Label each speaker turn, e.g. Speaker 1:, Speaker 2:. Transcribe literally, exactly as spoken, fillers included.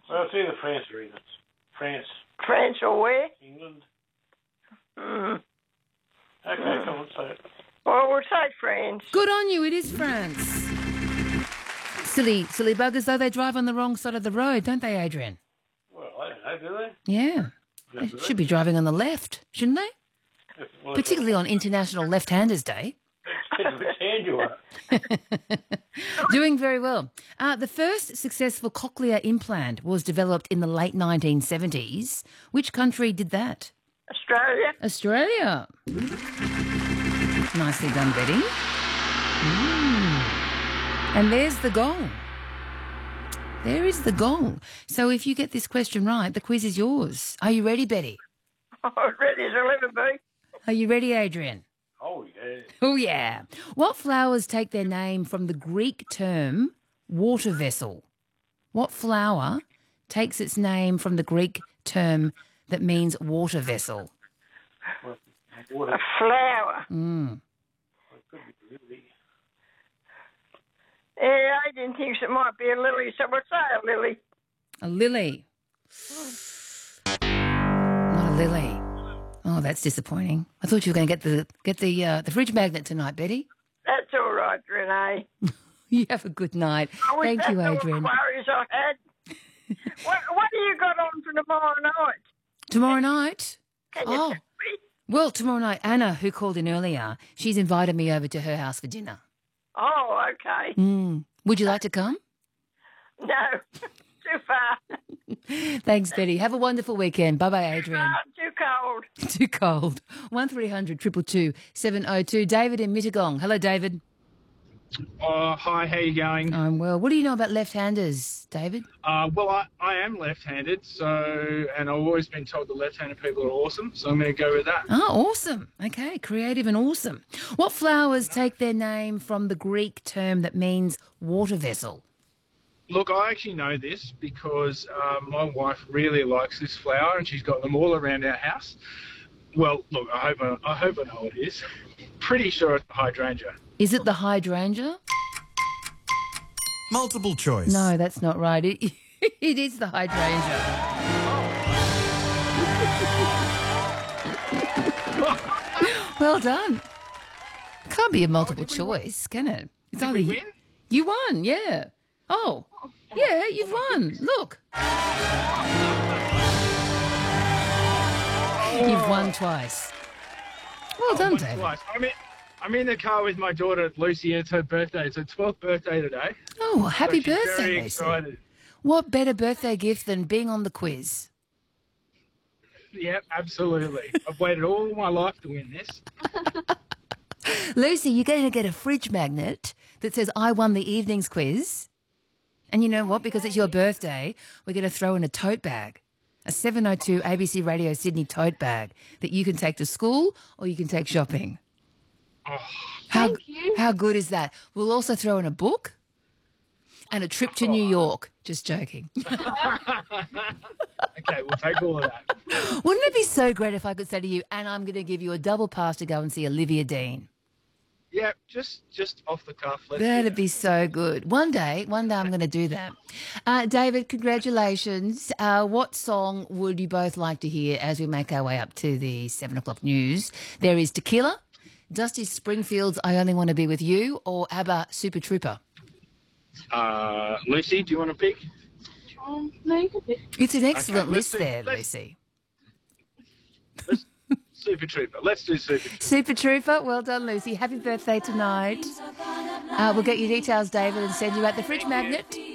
Speaker 1: Well, it's either France or England. France.
Speaker 2: France or where?
Speaker 1: England.
Speaker 2: Mm.
Speaker 1: Okay,
Speaker 2: Mm.
Speaker 1: come on, say it.
Speaker 2: Well, we'll say France.
Speaker 3: Good on you, it is France. Silly, silly buggers, though, they drive on the wrong side of the road, don't they, Adrian?
Speaker 1: Well, I don't know, do they?
Speaker 3: Yeah. They should be driving on the left, shouldn't they?
Speaker 1: If, well,
Speaker 3: Particularly on International Left-Handers Day.
Speaker 1: depends which hand you are.
Speaker 3: Doing very well. Uh, the first successful cochlear implant was developed in the late nineteen seventies. Which country did that?
Speaker 2: Australia.
Speaker 3: Australia. Nicely done, Betty. Mm. And there's the gong. There is the gong. So if you get this question right, the quiz is yours. Are you ready, Betty?
Speaker 2: Oh, ready as I'll ever be.
Speaker 3: Are you ready, Adrian?
Speaker 1: Oh, yeah.
Speaker 3: Oh, yeah. What flowers take their name from the Greek term water vessel? What flower takes its name from the Greek term that means water vessel?
Speaker 1: Well, water.
Speaker 2: A flower.
Speaker 3: Mm.
Speaker 1: It could be really.
Speaker 2: Yeah, I didn't think it might be a lily, so we'll say a lily.
Speaker 3: A lily. Not a lily. Oh, that's disappointing. I thought you were going to get the get the uh, the fridge magnet tonight, Betty.
Speaker 2: That's all right, Renee.
Speaker 3: You have a good night.
Speaker 2: I wish
Speaker 3: Thank you,
Speaker 2: that's all the
Speaker 3: Adrian.
Speaker 2: worries I had. what, what do you got on for tomorrow night?
Speaker 3: Tomorrow night?
Speaker 2: Can you
Speaker 3: Oh.
Speaker 2: tell me?
Speaker 3: Well, tomorrow night, Anna, who called in earlier, she's invited me over to her house for dinner.
Speaker 2: Oh, okay.
Speaker 3: Mm. Would you like to come?
Speaker 2: No, too far.
Speaker 3: Thanks, Betty. Have a wonderful weekend. Bye-bye, Adrian.
Speaker 2: Ah, too cold.
Speaker 3: Too cold. one three hundred two two two seven oh two. David in Mittagong. Hello, David.
Speaker 4: Oh, hi, how you going?
Speaker 3: I'm well. What do you know about left-handers, David?
Speaker 4: Uh, well, I, I am left-handed, so and I've always been told that left-handed people are awesome, so I'm going to go with that.
Speaker 3: Oh, awesome. Okay, creative and awesome. What flowers take their name from the Greek term that means water vessel?
Speaker 4: Look, I actually know this because uh, my wife really likes this flower, and she's got them all around our house. Well, look, I hope I, I hope I know what it is. Pretty sure it's the hydrangea.
Speaker 3: Is it the hydrangea?
Speaker 5: Multiple choice.
Speaker 3: No, that's not right. It, it is the hydrangea. Well done. Can't be a multiple choice, can it? It's
Speaker 4: Did
Speaker 3: only
Speaker 4: we win?
Speaker 3: You won, yeah. Oh, yeah, you've won. Look. You've won twice. Well done,
Speaker 4: Once
Speaker 3: David.
Speaker 4: twice. I'm in, I'm in the car with my daughter, Lucy, and it's her birthday. It's her twelfth birthday today.
Speaker 3: Oh, well, happy
Speaker 4: so she's
Speaker 3: birthday,
Speaker 4: very
Speaker 3: Lucy.
Speaker 4: excited.
Speaker 3: What better birthday gift than being on the quiz?
Speaker 4: Yep, absolutely. I've waited all my life to win this.
Speaker 3: Lucy, you're going to get a fridge magnet that says, I won the evening's quiz. And you know what? Because it's your birthday, we're going to throw in a tote bag, a seven oh two A B C Radio Sydney tote bag that you can take to school or you can take shopping.
Speaker 4: Oh,
Speaker 3: How,
Speaker 6: Thank you.
Speaker 3: How good is that? We'll also throw in a book and a trip to New York. Just joking.
Speaker 4: okay, we'll take all of that.
Speaker 3: Wouldn't it be so great if I could say to you, and I'm going to give you a double pass to go and see Olivia Dean?
Speaker 4: Yeah, just just off the cuff. Let's do
Speaker 3: That'd
Speaker 4: that.
Speaker 3: be so good. One day, one day I'm going to do that. Uh, David, congratulations. Uh, what song would you both like to hear as we make our way up to the seven o'clock news? There is Tequila, Dusty Springfield's I Only Want to Be With You, or ABBA Super Trooper.
Speaker 4: Uh, Lucy, do you want to pick?
Speaker 6: Um, no, you can pick.
Speaker 3: It's an excellent
Speaker 4: Okay, let's
Speaker 3: list
Speaker 4: do-
Speaker 3: there,
Speaker 4: let's-
Speaker 3: Lucy.
Speaker 4: Let's, Super Trooper. Let's do Super Trooper.
Speaker 3: Super Trooper, well done, Lucy. Happy birthday tonight. Uh, we'll get your details, David, and send you out the fridge magnet.